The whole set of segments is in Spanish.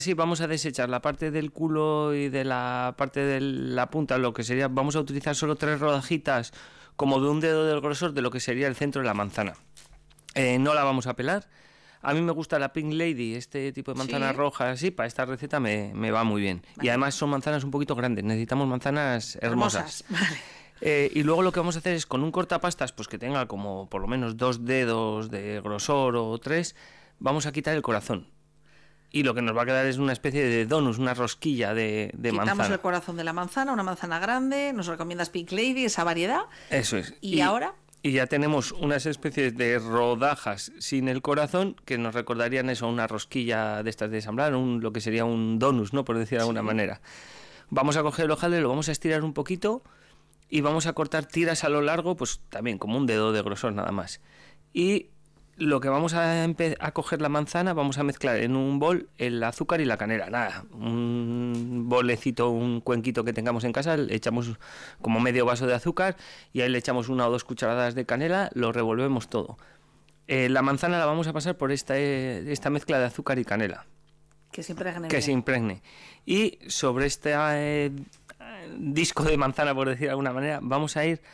Sí, vamos a desechar la parte del culo y de la parte de la punta, lo que sería, vamos a utilizar solo 3 rodajitas como de un dedo del grosor de lo que sería el centro de la manzana. No la vamos a pelar. A mí me gusta la Pink Lady, este tipo de manzanas rojas, así, para esta receta me va muy bien. Vale. Y además son manzanas un poquito grandes, necesitamos manzanas hermosas. Vale. Y luego lo que vamos a hacer es con un cortapastas, pues que tenga como por lo menos 2 dedos de grosor o 3, vamos a quitar el corazón. Y lo que nos va a quedar es una especie de donus, una rosquilla de manzana. Quitamos el corazón de la manzana, una manzana grande, nos recomiendas Pink Lady, esa variedad. Eso es. ¿Y ahora? Y ya tenemos unas especies de rodajas sin el corazón que nos recordarían eso, una rosquilla de estas de ensamblar, lo que sería un donus, ¿no? Por decir de alguna manera. Vamos a coger el hojaldre, lo vamos a estirar un poquito y vamos a cortar tiras a lo largo, pues también como un dedo de grosor nada más. Y lo que vamos a coger la manzana, vamos a mezclar en un bol el azúcar y la canela. Nada, un bolecito, un cuenquito que tengamos en casa, le echamos como medio vaso de azúcar y ahí le echamos 1 o 2 cucharadas de canela, lo revolvemos todo. La manzana la vamos a pasar por esta mezcla de azúcar y canela. Que se impregne. Que se impregne. Y sobre este disco de manzana, por decir de alguna manera, vamos a ir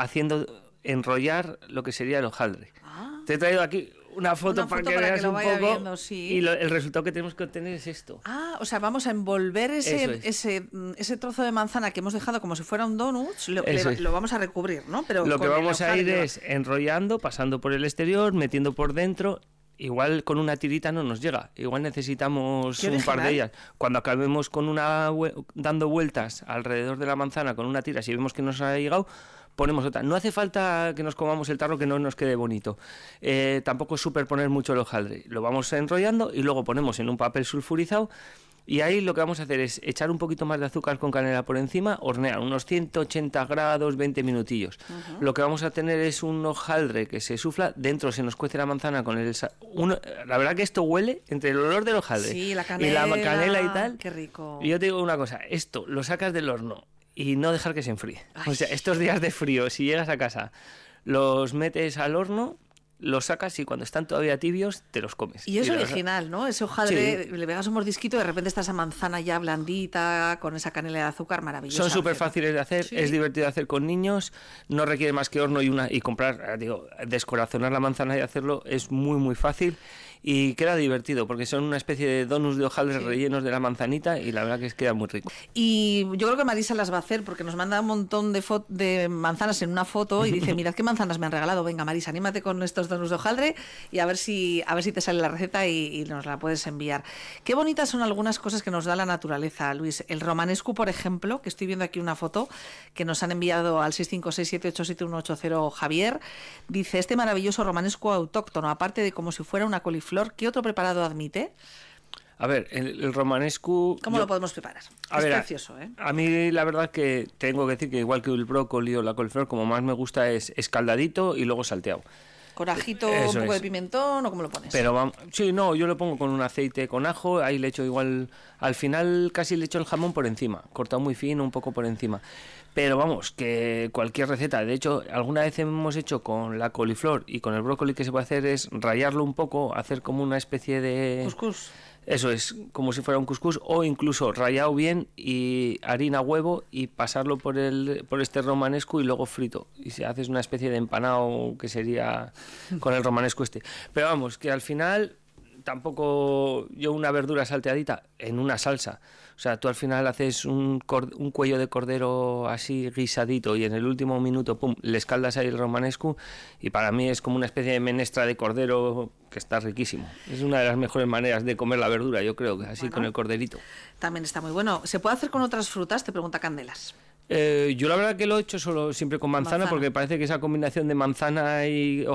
enrollar lo que sería el hojaldre. Te he traído aquí una foto para que veas un poco viendo, sí. Y el resultado que tenemos que obtener es esto. O sea, vamos a envolver ese trozo de manzana que hemos dejado como si fuera un donut, lo vamos a recubrir, ¿no? Pero lo que vamos a ir es enrollando, pasando por el exterior, metiendo por dentro. Igual con una tirita no nos llega, igual necesitamos un par de ellas. Cuando acabemos con dando vueltas alrededor de la manzana con una tira, si vemos que nos ha llegado, ponemos otra. No hace falta que nos comamos el tarro, que no nos quede bonito. Tampoco superponer mucho el hojaldre. Lo vamos enrollando y luego ponemos en un papel sulfurizado. Y ahí lo que vamos a hacer es echar un poquito más de azúcar con canela por encima, hornear unos 180 grados, 20 minutillos. Lo que vamos a tener es un hojaldre que se sufla, dentro se nos cuece la manzana con la verdad que esto huele entre el olor del hojaldre y la canela y tal. Qué rico. Y yo te digo una cosa, esto lo sacas del horno y no dejar que se enfríe. O sea, estos días de frío, si llegas a casa, los metes al horno, los sacas y cuando están todavía tibios te los comes. Y es original, ¿no? Ese hojaldre, le pegas un mordisquito y de repente está esa manzana ya blandita, con esa canela de azúcar maravillosa. Son súper fáciles de hacer, es divertido de hacer con niños, no requiere más que horno y comprar, descorazonar la manzana y hacerlo es muy muy fácil. Y queda divertido porque son una especie de donuts de hojaldre rellenos de la manzanita y la verdad que queda muy rico. Y yo creo que Marisa las va a hacer porque nos manda un montón de manzanas en una foto y dice, mirad qué manzanas me han regalado, venga Marisa, anímate con estos donuts de hojaldre y a ver si te sale la receta y nos la puedes enviar. Qué bonitas son algunas cosas que nos da la naturaleza, Luis. El romanesco, por ejemplo, que estoy viendo aquí una foto que nos han enviado al 656787180 Javier, dice, este maravilloso romanesco autóctono, aparte de como si fuera una coliflor, ¿qué otro preparado admite? A ver, el romanesco... ¿Cómo lo podemos preparar? Es precioso, ¿eh? A mí la verdad que tengo que decir que igual que el brócoli o la coliflor, como más me gusta es escaldadito y luego salteado. ¿Con ajito, un poco de pimentón o cómo lo pones? Pero sí, no, yo lo pongo con un aceite con ajo, ahí le echo igual, al final casi le echo el jamón por encima, cortado muy fino, un poco por encima. Pero vamos, que cualquier receta, de hecho, alguna vez hemos hecho con la coliflor y con el brócoli, que se puede hacer es rallarlo un poco, hacer como una especie de... Cuscús. Eso es, como si fuera un cuscús, o incluso rallado bien y harina, huevo y pasarlo por este romanesco y luego frito. Y se hace una especie de empanado que sería con el romanesco este. Pero vamos, que al final tampoco yo una verdura salteadita en una salsa. O sea, tú al final haces un cuello de cordero así guisadito y en el último minuto, pum, le escaldas ahí el romanesco y para mí es como una especie de menestra de cordero que está riquísimo. Es una de las mejores maneras de comer la verdura, yo creo, que así con el corderito. También está muy bueno. ¿Se puede hacer con otras frutas? Te pregunta Candelas. Yo la verdad que lo he hecho siempre con manzana porque parece que esa combinación de manzana y